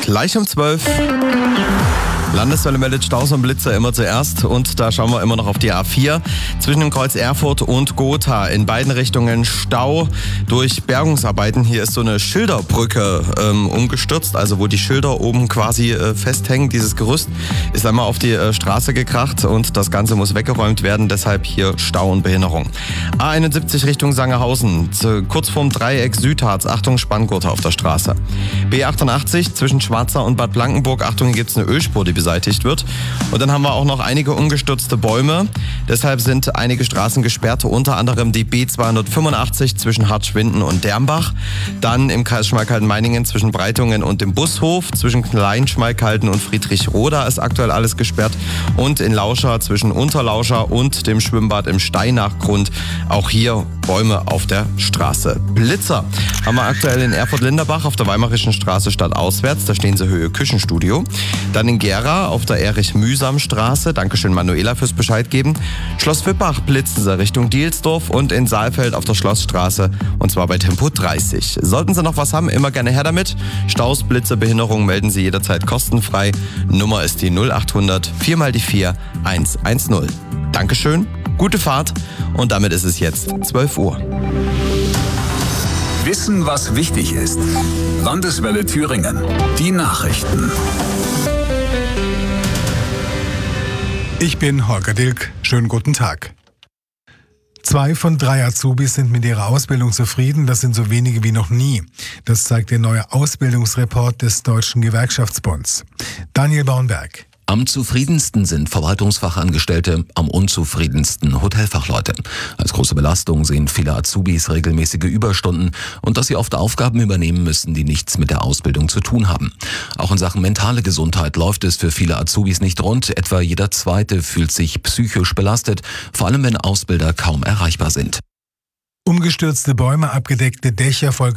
Gleich um 12. Landeswelle meldet Staus und Blitzer immer zuerst und da schauen wir immer noch auf die A4. Zwischen dem Kreuz Erfurt und Gotha in beiden Richtungen Stau durch Bergungsarbeiten. Hier ist so eine Schilderbrücke umgestürzt, also wo die Schilder oben quasi festhängen. Dieses Gerüst ist einmal auf die Straße gekracht und das Ganze muss weggeräumt werden, deshalb hier Stau und Behinderung. A71 Richtung Sangerhausen, kurz vorm Dreieck Südharz, Achtung Spanngurte auf der Straße. B88 zwischen Schwarza und Bad Blankenburg, Achtung, hier gibt es eine Ölspur, die beseitigt wird. Und dann haben wir auch noch einige umgestürzte Bäume. Deshalb sind einige Straßen gesperrt, unter anderem die B285 zwischen Hartschwinden und Dermbach. Dann im Kreis Schmalkalden-Meiningen zwischen Breitungen und dem Bushof. Zwischen Kleinschmalkalden und Friedrichroda ist aktuell alles gesperrt. Und in Lauscha zwischen Unterlauscha und dem Schwimmbad im Steinachgrund. Auch hier Bäume auf der Straße. Blitzer haben wir aktuell in Erfurt-Linderbach auf der Weimarischen Straße stadtauswärts. Da stehen sie Höhe Küchenstudio. Dann in Gera auf der Erich-Mühsam-Straße. Dankeschön Manuela fürs Bescheid geben. Schloss Wippach blitzen sie Richtung Dielsdorf und in Saalfeld auf der Schlossstraße und zwar bei Tempo 30. Sollten Sie noch was haben, immer gerne her damit. Staus, Blitze, Behinderungen melden Sie jederzeit kostenfrei. Nummer ist die 0800 4x4 110. Dankeschön, gute Fahrt und damit ist es jetzt 12 Uhr. Wissen, was wichtig ist. Landeswelle Thüringen. Die Nachrichten. Ich bin Holger Dilk. Schönen guten Tag. 2 von 3 Azubis sind mit ihrer Ausbildung zufrieden. Das sind so wenige wie noch nie. Das zeigt der neue Ausbildungsreport des Deutschen Gewerkschaftsbunds. Daniel Baunberg. Am zufriedensten sind Verwaltungsfachangestellte, am unzufriedensten Hotelfachleute. Als große Belastung sehen viele Azubis regelmäßige Überstunden und dass sie oft Aufgaben übernehmen müssen, die nichts mit der Ausbildung zu tun haben. Auch in Sachen mentale Gesundheit läuft es für viele Azubis nicht rund. Etwa jeder Zweite fühlt sich psychisch belastet, vor allem wenn Ausbilder kaum erreichbar sind. Umgestürzte Bäume, abgedeckte Dächer,